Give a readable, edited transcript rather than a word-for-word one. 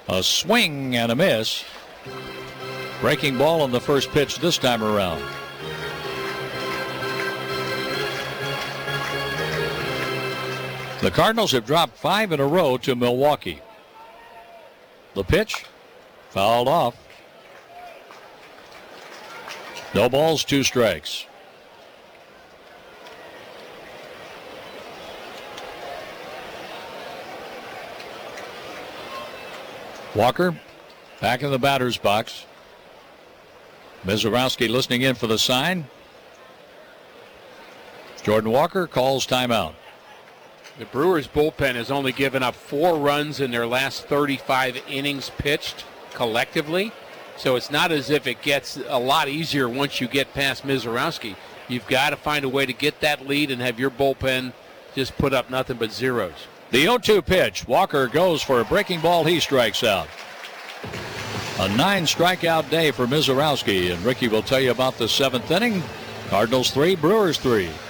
A swing and a miss. Breaking ball on the first pitch this time around. The Cardinals have dropped 5 in a row to Milwaukee. The pitch, fouled off. No balls, 2 strikes. Walker back in the batter's box. Mizorowski listening in for the sign. Jordan Walker calls timeout. The Brewers bullpen has only given up 4 runs in their last 35 innings pitched collectively. So it's not as if it gets a lot easier once you get past Mizorowski. You've got to find a way to get that lead and have your bullpen just put up nothing but zeros. The 0-2 pitch. Walker goes for a breaking ball. He strikes out. A 9-strikeout day for Mizorowski. And Ricky will tell you about the 7th inning. Cardinals 3, Brewers 3.